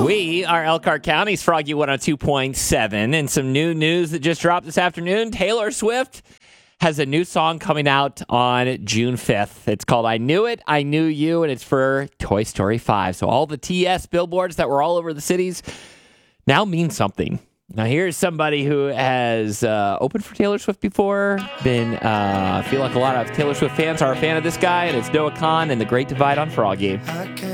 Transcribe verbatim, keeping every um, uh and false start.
We are Elkhart County's Froggy one oh two point seven, and some new news that just dropped this afternoon. Taylor Swift has a new song coming out on June fifth. It's called I Knew It, I Knew You, and it's for Toy Story five. So all the T S billboards that were all over the cities now mean something. Now here's somebody who has uh, opened for Taylor Swift before. Been, uh, I feel like a lot of Taylor Swift fans are a fan of this guy, and it's Noah Kahan and The Great Divide on Froggy.